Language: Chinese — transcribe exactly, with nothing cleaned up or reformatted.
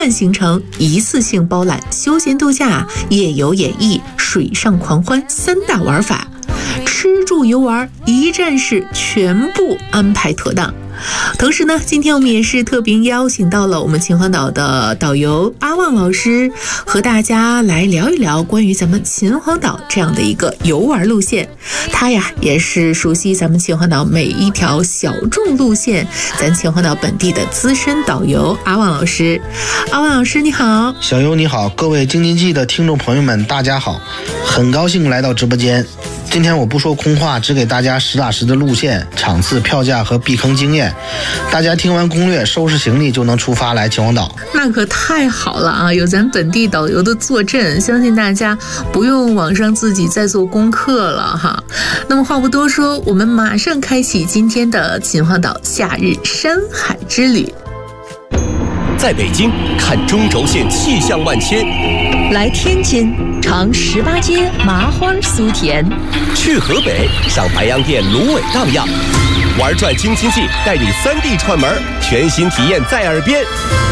行程，一次性包揽休闲度假、夜游演艺、水上狂欢三大玩法，吃住游玩一站式全部安排妥当。同时呢，今天我们也是特别邀请到了我们秦皇岛的导游阿旺老师，和大家来聊一聊关于咱们秦皇岛这样的一个游玩路线。他呀也是熟悉咱们秦皇岛每一条小众路线，咱秦皇岛本地的资深导游阿旺老师。阿旺老师你好。 小优你好，各位京津冀的听众朋友们大家好，很高兴来到直播间。今天我不说空话，只给大家实打实的路线、场次、票价和避坑经验。大家听完攻略，收拾行李就能出发来秦皇岛。 那可太好了啊！有咱本地导游的坐镇，相信大家不用网上自己再做功课了哈。那么话不多说，我们马上开启今天的秦皇岛夏日山海之旅。 在北京看中轴线气象万千， 来天津尝十八街麻花酥甜， 去河北上白洋淀芦苇荡漾，玩转京津冀带你三地串门，全新体验在耳边。